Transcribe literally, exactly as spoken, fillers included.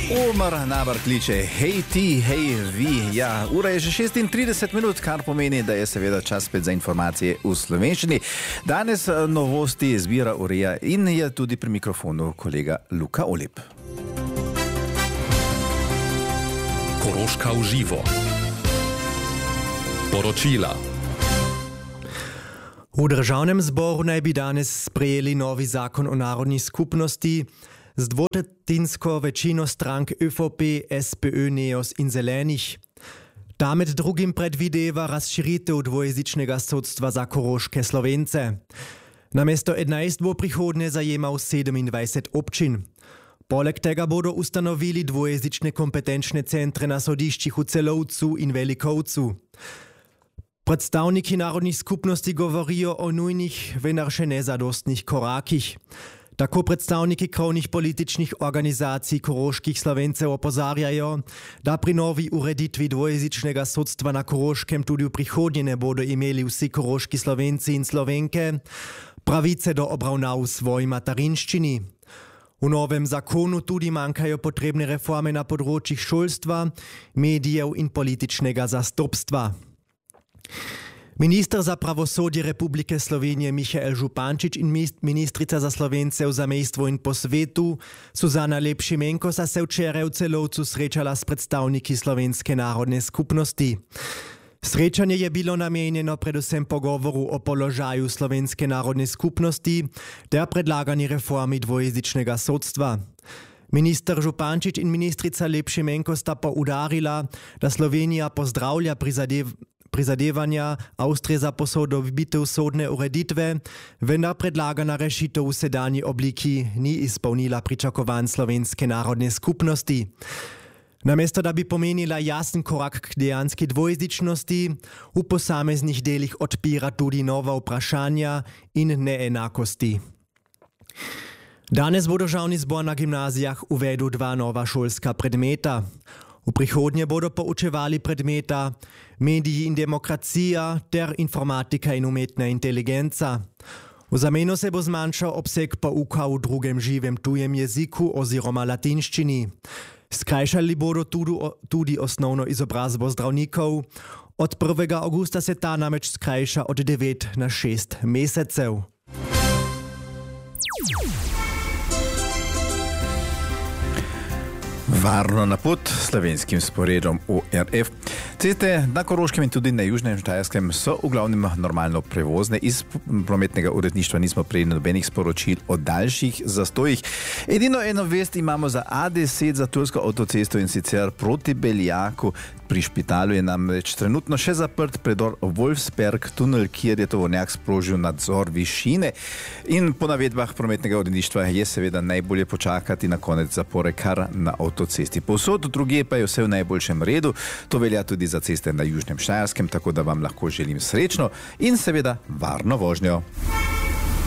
Omar Nabar kliče, hej ti, hej vi. Ja, ura je že šestintrideset minut, kar pomeni, da je seveda čas spet za informacije v slovenščini. Danes novosti zbira Urija in je tudi pri mikrofonu kolega Luka Olip. Koroška v živo. Poročila. V državnem zboru naj bi danes sprejeli novi zakon o narodni skupnosti z dvotretinsko večino strank ÖVP, SPÖ, Neos in Zelenih. Ta med drugim predvideva razširitev dvojezičnega sodstva za koroške Slovence. Namesto enajst bo prihodnje zajemal sedemindvajset občin. Poleg tega bodo ustanovili dvojezične kompetenčne centre na sodiščih v Celovcu in Velikovcu. Predstavniki narodnih skupnosti govorijo o nujnih, vendar še nezadostnih korakih. Tako predstavniki krovnih političnih organizacij koroških Slovencev opozarjajo, da pri novi ureditvi dvojezičnega sodstva na Koroškem tudi v prihodnje ne bodo imeli vsi koroški Slovenci in Slovenke pravice do obravnav v svoji materinščini. V novem zakonu tudi manjkajo potrebne reforme na področjih šolstva, medijev in političnega zastopstva. Minister za pravosodje Republike Slovenije Michael Župančič in ministrica za Slovence v zamejstvu in po svetu Suzana Lep-Šimenko sta se včeraj v Celovcu srečala s predstavniki slovenske narodne skupnosti. Srečanje je bilo namenjeno predvsem pogovoru o položaju slovenske narodne skupnosti ter predlagani reformi dvojezičnega sodstva. Minister Župančič in ministrica Lep-Šimenko sta poudarila, da Slovenija pozdravlja prizadev prizadevanja Avstrije za posodobitev sodne ureditve, vendar predlagana rešitev v sedanji obliki ni izpolnila pričakovanj slovenske narodne skupnosti. Namesto da bi pomenila jasen korak k dejanski dvojezičnosti, v posameznih delih odpira tudi nova vprašanja in neenakosti. Danes bo državni zbor na gimnazijah uvedel dva nova šolska predmeta. V prihodnje bodo poučevali predmeta mediji in demokracija ter informatika in umetna inteligenca. V zameno se bo zmanjšal obseg pouka v drugem živem tujem jeziku oziroma latinščini. Skrajšali bodo tudi, tudi osnovno izobrazbo zdravnikov. Od prvega avgusta se ta namreč skrajša od devet na šest mesecev. Varno na pot slovenskim sporedom O R F. Ceste na Koroškem in tudi na Južnem Štajerskem so v glavnem normalno prevozne. Iz prometnega uredništva nismo prejeli nobenih sporočil o daljših zastojih. Edino eno vest imamo za A deset, za tursko avtocesto in sicer proti Beljaku. Pri Špitalu je namreč trenutno še zaprt predor Wolfsberg tunel, kjer je tovornjak sprožil nadzor višine. In po navedbah prometnega uredništva je seveda najbolje počakati na konec zapore kar na avtocesti. Povsod drugje pa je vse v najboljšem redu. To velja tudi za ceste na Južnem Štajerskem, tako da vam lahko želim srečno in seveda varno vožnjo.